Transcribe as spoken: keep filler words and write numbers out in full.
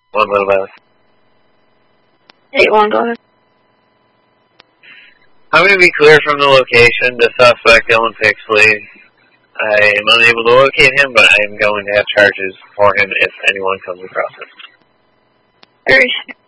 One little mouse. eight one, go ahead. I'm going to be clear from the location. The suspect, Dylan Pixley. I am unable to locate him, but I am going to have charges for him if anyone comes across him. thirty-six.